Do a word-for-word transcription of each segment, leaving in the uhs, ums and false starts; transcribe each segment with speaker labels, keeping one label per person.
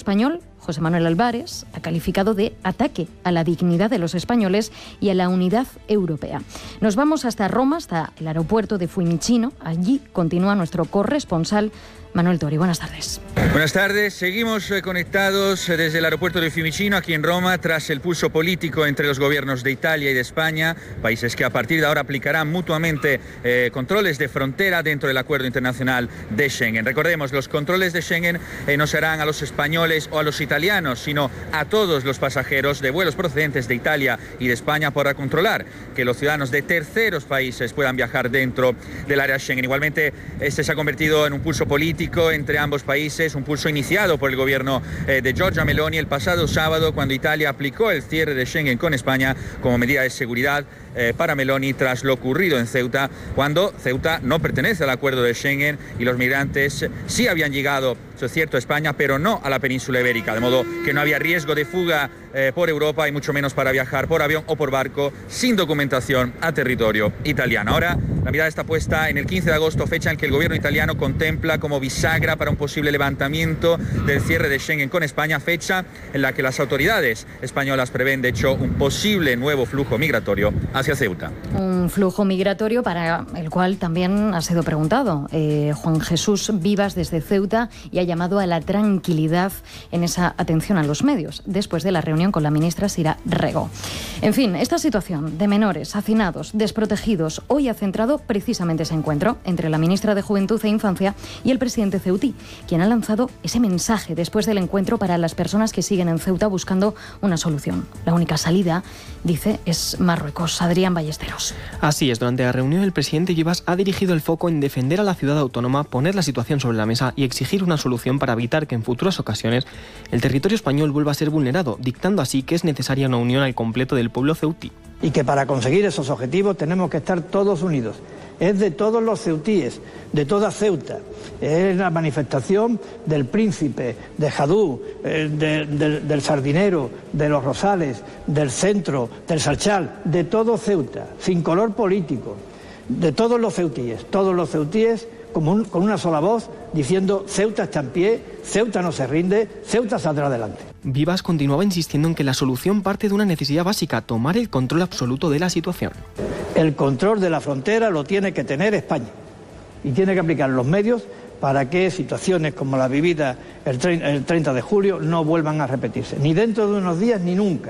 Speaker 1: español, José Manuel Álvarez, ha calificado de ataque a la dignidad de los españoles y a la unidad europea. Nos vamos hasta Roma, hasta el aeropuerto de Fiumicino. Allí continúa nuestro corresponsal Manuel Tori. Buenas tardes.
Speaker 2: Buenas tardes. Seguimos eh, conectados eh, desde el aeropuerto de Fiumicino, aquí en Roma, tras el pulso político entre los gobiernos de Italia y de España, países que a partir de ahora aplicarán mutuamente eh, controles de frontera dentro del acuerdo internacional de Schengen. Recordemos, los controles de Schengen eh, no serán a los españoles o a los italianos, sino a todos los pasajeros de vuelos procedentes de Italia y de España, para controlar que los ciudadanos de terceros países puedan viajar dentro del área Schengen. Igualmente, este se ha convertido en un pulso político entre ambos países, un pulso iniciado por el gobierno eh, de Giorgia Meloni el pasado sábado, cuando Italia aplicó el cierre de Schengen con España como medida de seguridad eh, para Meloni, tras lo ocurrido en Ceuta, cuando Ceuta no pertenece al acuerdo de Schengen y los migrantes sí habían llegado, eso es cierto, a España, pero no a la península ibérica, de modo que no había riesgo de fuga eh, por Europa y mucho menos para viajar por avión o por barco sin documentación a territorio italiano. Ahora la mirada está puesta en el quince de agosto, fecha en que el gobierno italiano contempla como bisagra para un posible levantamiento del cierre de Schengen con España, fecha en la que las autoridades españolas prevén, de hecho, un posible nuevo flujo migratorio hacia Ceuta.
Speaker 1: Un flujo migratorio para el cual también ha sido preguntado eh, Juan Jesús Vivas desde Ceuta, y ha llamado a la tranquilidad en esa atención a los medios después de la reunión con la ministra Sira Rego. En fin, esta situación de menores hacinados, desprotegidos, hoy ha centrado precisamente ese encuentro entre la ministra de Juventud e Infancia y el presidente ceutí, quien ha lanzado ese mensaje después del encuentro para las personas que siguen en Ceuta buscando una solución. La única salida, dice, es Marruecos. Adrián Ballesteros.
Speaker 3: Así es, durante la reunión el presidente Vivas ha dirigido el foco en defender a la ciudad autónoma, poner la situación sobre la mesa y exigir una solución para evitar que en futuras ocasiones el territorio español vuelva a ser vulnerado, dictando así que es necesaria una unión al completo del pueblo ceutí.
Speaker 4: Y que para conseguir esos objetivos tenemos que estar todos unidos. Es de todos los ceutíes, de toda Ceuta. Es la manifestación del Príncipe, de Jadú, eh, de, de, del Sardinero, de los Rosales, del Centro, del Sarchal, de todo Ceuta, sin color político, de todos los ceutíes, todos los ceutíes como un, con una sola voz, diciendo: Ceuta está en pie, Ceuta no se rinde, Ceuta saldrá adelante.
Speaker 3: Vivas continuaba insistiendo en que la solución parte de una necesidad básica: tomar el control absoluto de la situación.
Speaker 4: El control de la frontera lo tiene que tener España y tiene que aplicar los medios para que situaciones como la vivida el treinta de julio no vuelvan a repetirse, ni dentro de unos días ni nunca.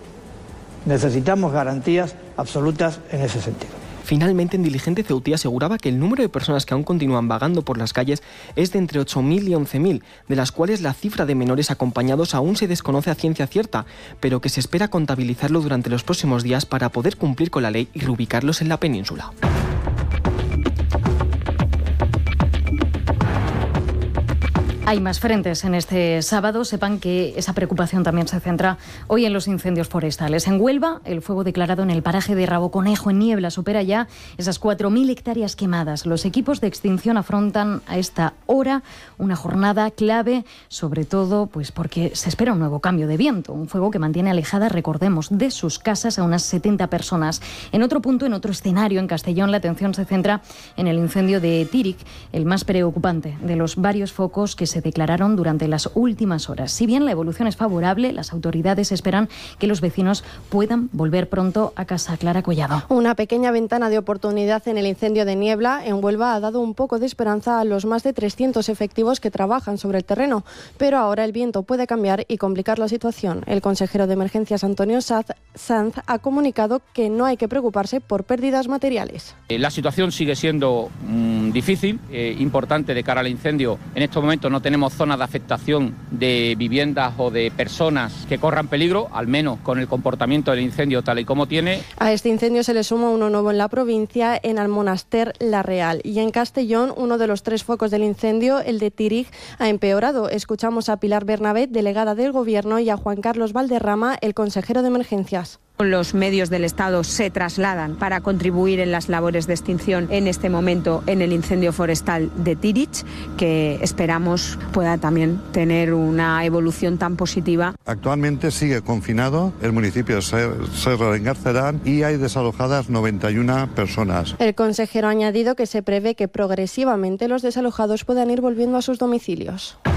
Speaker 4: Necesitamos garantías absolutas en ese sentido.
Speaker 3: Finalmente, en Diligente Ceutí aseguraba que el número de personas que aún continúan vagando por las calles es de entre ocho mil y once mil, de las cuales la cifra de menores acompañados aún se desconoce a ciencia cierta, pero que se espera contabilizarlo durante los próximos días para poder cumplir con la ley y reubicarlos en la península.
Speaker 1: Hay más frentes en este sábado. Sepan que esa preocupación también se centra hoy en los incendios forestales. En Huelva, el fuego declarado en el paraje de Raboconejo, en Niebla, supera ya esas cuatro mil hectáreas quemadas. Los equipos de extinción afrontan a esta hora una jornada clave, sobre todo pues porque se espera un nuevo cambio de viento. Un fuego que mantiene alejadas, recordemos, de sus casas a unas setenta personas. En otro punto, en otro escenario, en Castellón, la atención se centra en el incendio de Tírig, el más preocupante de los varios focos que se se declararon durante las últimas horas. Si bien la evolución es favorable, las autoridades esperan que los vecinos puedan volver pronto a casa. Clara Collado.
Speaker 5: Una pequeña ventana de oportunidad en el incendio de Niebla en Huelva ha dado un poco de esperanza a los más de trescientos efectivos que trabajan sobre el terreno, pero ahora el viento puede cambiar y complicar la situación. El consejero de Emergencias, Antonio Sanz, ha comunicado que no hay que preocuparse por pérdidas materiales.
Speaker 6: La situación sigue siendo mmm, difícil, eh, importante de cara al incendio. En estos momentos no tenemos zonas de afectación de viviendas o de personas que corran peligro, al menos con el comportamiento del incendio tal y como tiene.
Speaker 5: A este incendio se le suma uno nuevo en la provincia, en Almonaster La Real. Y en Castellón, uno de los tres focos del incendio, el de Tírig, ha empeorado. Escuchamos a Pilar Bernabé, delegada del Gobierno, y a Juan Carlos Valderrama, el consejero de Emergencias.
Speaker 7: Los medios del Estado se trasladan para contribuir en las labores de extinción en este momento en el incendio forestal de Tírig, que esperamos pueda también tener una evolución tan positiva.
Speaker 8: Actualmente sigue confinado el municipio de Serra de Engarcerán y hay desalojadas noventa y una personas.
Speaker 5: El consejero ha añadido que se prevé que progresivamente los desalojados puedan ir volviendo a sus domicilios.